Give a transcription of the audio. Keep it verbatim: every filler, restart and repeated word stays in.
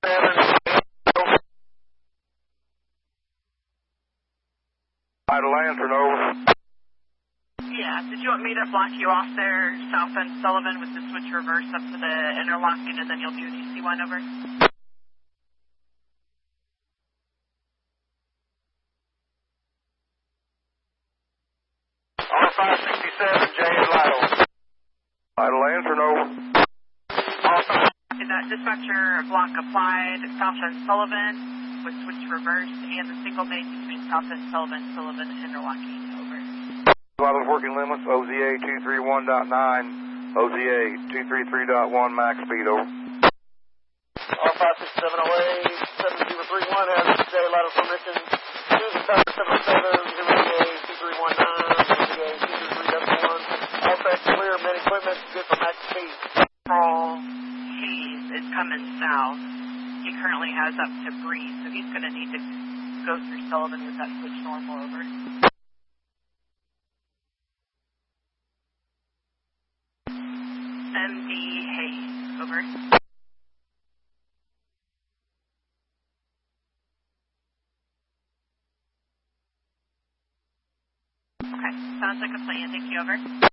seven. Idle lantern, over. Yeah, did you want me to block you off there, South and Sullivan, with the switch reverse up to the interlocking, and then you'll do D C one, over? R five sixty-seven, J is Lido. Idle lantern, over. Also, is that dispatcher block applied, South and Sullivan, with switch reverse, and the single main between South and Sullivan, Sullivan interlocking, over. Lido's working limits, O Z A two three one point nine, O Z A two three three point one, max speed, over. R five six seven away, seven zero three one has J Lido permission. Use the tower seven seven, zero Z A two three one nine, O Z A two three three point one. All tracks clear, main equipment, good for max speed. Patrol Hayes is coming south. He currently has up to Breeze, so he's going to need to go through Sullivan with that switch normal, over. M D Hayes, over. Okay, sounds like a plan. Thank you, over.